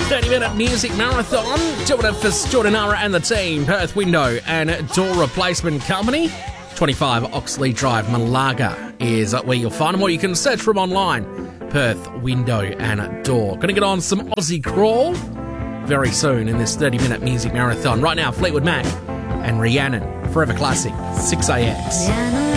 30-minute music marathon. Doing it for Jordanara and the team. Perth Window and Door Replacement Company. 25 Oxley Drive, Malaga is where you'll find them, or you can search for them online. Perth Window and Door. Going to get on some Aussie Crawl very soon in this 30-minute music marathon. Right now, Fleetwood Mac and Rhiannon, Forever Classic, 6AX.